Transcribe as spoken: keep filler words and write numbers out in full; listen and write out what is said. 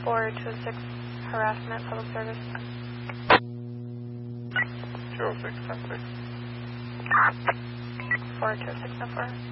four two six, harassment, public service. two oh six, ten six. four two six, no four.